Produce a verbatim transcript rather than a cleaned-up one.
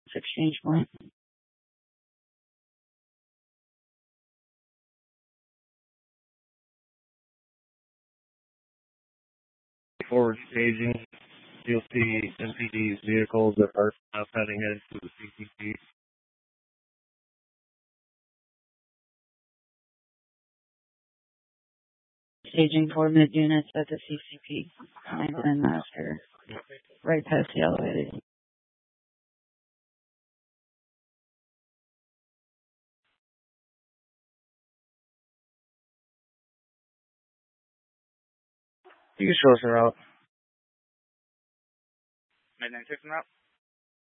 Exchange point. Forward staging, you'll see M P D's vehicles that are now heading into the C C P. Staging four mid units at the C C P. Nine and master. Right past the elevator. You can show us a route. Midnight six route.